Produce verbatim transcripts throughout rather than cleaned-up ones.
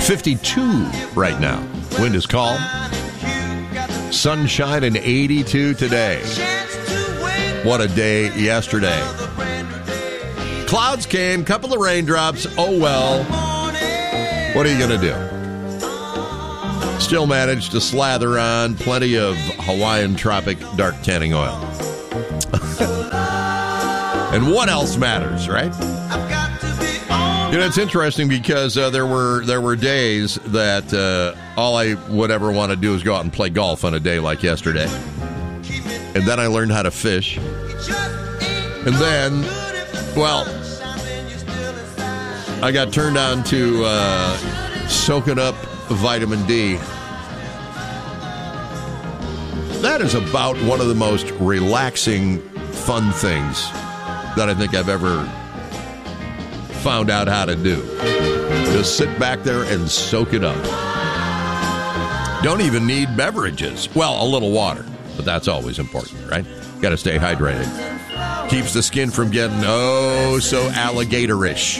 fifty-two right now. Wind is calm. Sunshine and eighty-two today. What a day yesterday. Clouds came, couple of raindrops. Oh well. What are you going to do? Still managed to slather on plenty of Hawaiian Tropic dark tanning oil. And what else matters, right? You know, it's interesting because uh, there were there were days that uh, all I would ever want to do is go out and play golf on a day like yesterday. And then I learned how to fish. And then, well, I got turned on to uh, soaking up vitamin D. That is about one of the most relaxing, fun things that I think I've ever found out how to do. Just sit back there and soak it up. Don't even need beverages. Well, a little water, but that's always important, right? Got to stay hydrated. Keeps the skin from getting, oh, so alligatorish.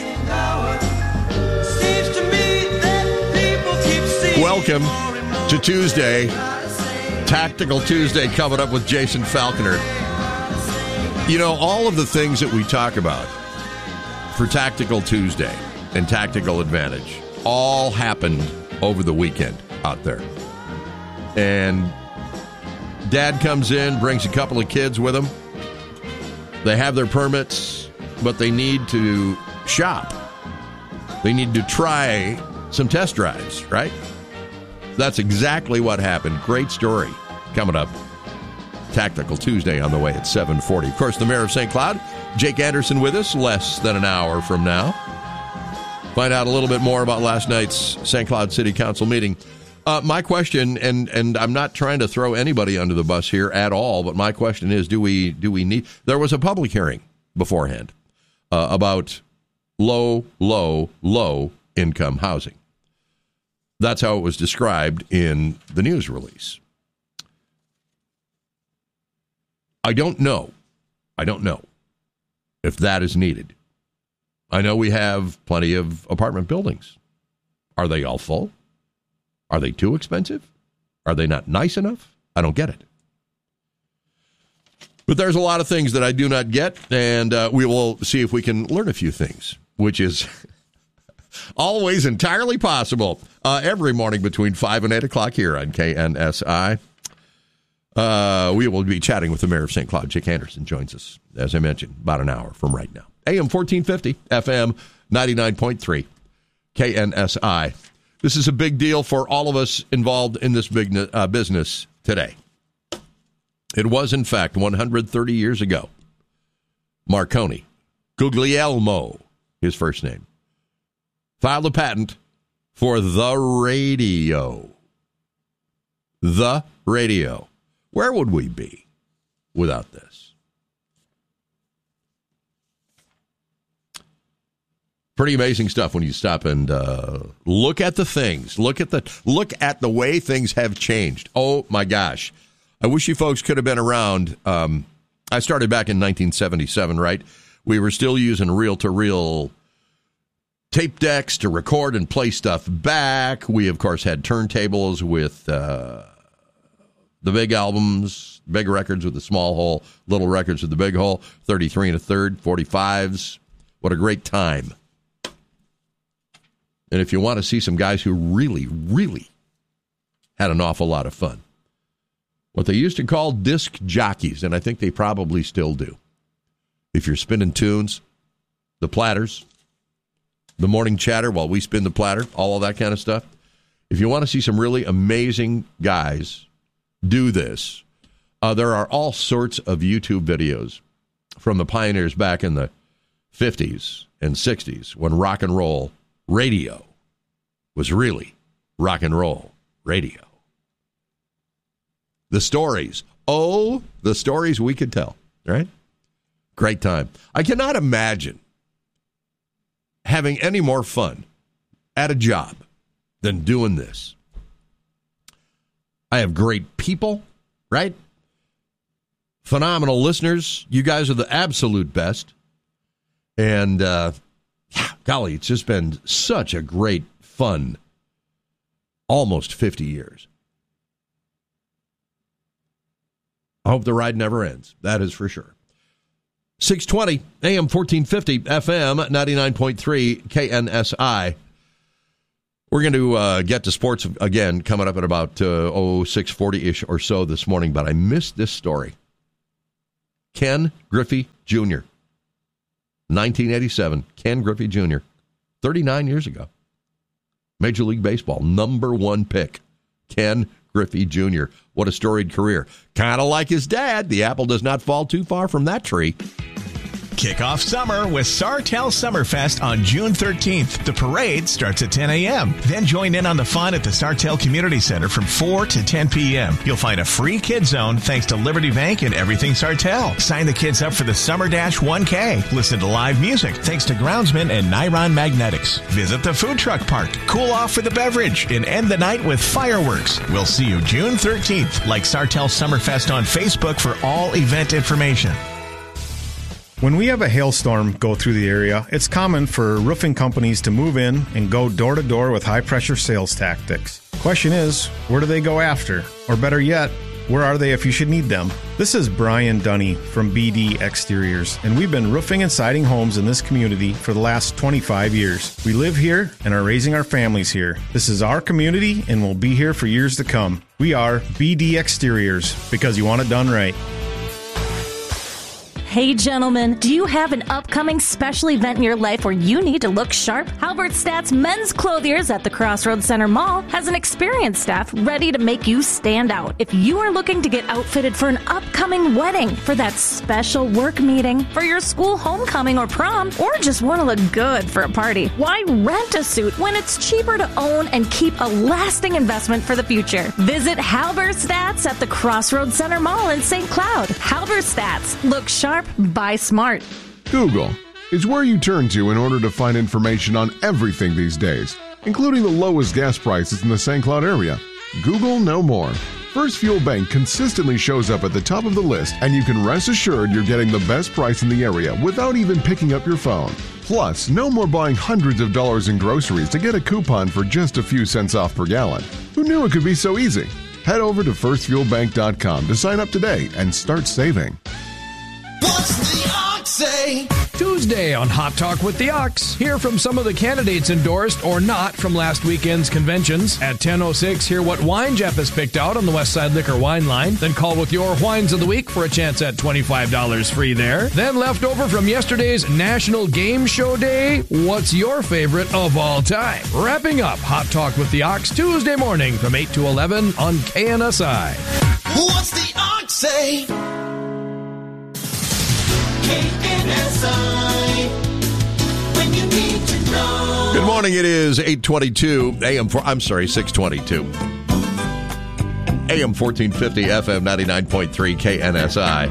Welcome to Tuesday. Tactical Tuesday coming up with Jason Falconer. You know, all of the things that we talk about for Tactical Tuesday and Tactical Advantage all happened over the weekend out there. And Dad comes in, brings a couple of kids with him. They have their permits, but they need to shop. They need to try some test drives, right? That's exactly what happened. Great story coming up. Tactical Tuesday on the way at seven forty. Of course, the mayor of Saint Cloud, Jake Anderson, with us less than an hour from now. Find out a little bit more about last night's Saint Cloud City Council meeting. Uh, my question, and and I'm not trying to throw anybody under the bus here at all, but my question is, do we do we need... There was a public hearing beforehand uh, about low, low, low income housing. That's how it was described in the news release. I don't know. I don't know if that is needed. I know we have plenty of apartment buildings. Are they all full? Are they too expensive? Are they not nice enough? I don't get it. But there's a lot of things that I do not get, and uh, we will see if we can learn a few things, which is always entirely possible uh, every morning between five and eight o'clock here on K N S I. Uh, we will be chatting with the mayor of Saint Cloud. Jake Anderson joins us, as I mentioned, about an hour from right now. A M fourteen fifty, F M ninety-nine point three, K N S I. This is a big deal for all of us involved in this big uh, business today. It was, in fact, one hundred thirty years ago. Marconi, Guglielmo, his first name, filed a patent for the radio. The radio. Where would we be without this? Pretty amazing stuff when you stop and uh, look at the things. Look at the look at the way things have changed. Oh, my gosh. I wish you folks could have been around. Um, I started back in nineteen seventy-seven, right? We were still using reel-to-reel tape decks to record and play stuff back. We, of course, had turntables with uh, the big albums, big records with the small hole, little records with the big hole, thirty-three and a third, forty-fives. What a great time. And if you want to see some guys who really, really had an awful lot of fun, what they used to call disc jockeys, and I think they probably still do. If you're spinning tunes, the platters, the morning chatter while we spin the platter, all of that kind of stuff. If you want to see some really amazing guys do this, uh, there are all sorts of YouTube videos from the pioneers back in the fifties and sixties when rock and roll radio was really rock and roll radio. The stories. Oh, the stories we could tell, right? Great time. I cannot imagine having any more fun at a job than doing this. I have great people, right? Phenomenal listeners. You guys are the absolute best. And, uh, yeah, golly, it's just been such a great, fun almost fifty years. I hope the ride never ends. That is for sure. six twenty A M fourteen fifty, F M ninety-nine point three, K N S I. We're going to uh, get to sports again coming up at about uh, oh, six forty-ish or so this morning, but I missed this story. Ken Griffey Junior nineteen eighty-seven, Ken Griffey Junior thirty-nine years ago. Major League Baseball, number one pick, Ken Griffey Junior What a storied career. Kind of like his dad, the apple does not fall too far from that tree. Kick off summer with Sartell Summerfest on June thirteenth. The parade starts at ten a.m. Then join in on the fun at the Sartell Community Center from four to ten p.m. You'll find a free kid zone thanks to Liberty Bank and Everything Sartell. Sign the kids up for the Summer Dash one K. Listen to live music thanks to Groundsman and Niron Magnetics. Visit the food truck park. Cool off with a beverage and end the night with fireworks. We'll see you June thirteenth. Like Sartell Summerfest on Facebook for all event information. When we have a hailstorm go through the area, it's common for roofing companies to move in and go door to door with high-pressure sales tactics. Question is, where do they go after? Or better yet, where are they if you should need them? This is Brian Dunny from B D Exteriors, and we've been roofing and siding homes in this community for the last twenty-five years. We live here and are raising our families here. This is our community and will be here for years to come. We are B D Exteriors, because you want it done right. Hey gentlemen, do you have an upcoming special event in your life where you need to look sharp? Halberstadt's Men's Clothiers at the Crossroads Center Mall has an experienced staff ready to make you stand out. If you are looking to get outfitted for an upcoming wedding, for that special work meeting, for your school homecoming or prom, or just want to look good for a party, why rent a suit when it's cheaper to own and keep a lasting investment for the future? Visit Halberstadt's at the Crossroads Center Mall in Saint Cloud. Halberstadt's. Look sharp. Buy smart. Google is where you turn to in order to find information on everything these days, including the lowest gas prices in the Saint Cloud area. Google no more. First Fuel Bank consistently shows up at the top of the list, and you can rest assured you're getting the best price in the area without even picking up your phone. Plus, no more buying hundreds of dollars in groceries to get a coupon for just a few cents off per gallon. Who knew it could be so easy? Head over to first fuel bank dot com to sign up today and start saving. What's the Ox say? Tuesday on Hot Talk with the Ox. Hear from some of the candidates endorsed or not from last weekend's conventions. At ten oh six, hear what wine Jeff has picked out on the Westside Liquor Wine Line. Then call with your wines of the week for a chance at twenty-five dollars free there. Then left over from yesterday's National Game Show Day, what's your favorite of all time? Wrapping up Hot Talk with the Ox Tuesday morning from eight to eleven on K N S I. What's the Ox say? K N S I, when you need to know. Good morning. It is eight twenty-two A M. I'm sorry, six twenty-two. A M fourteen fifty, F M ninety-nine point three, K N S I.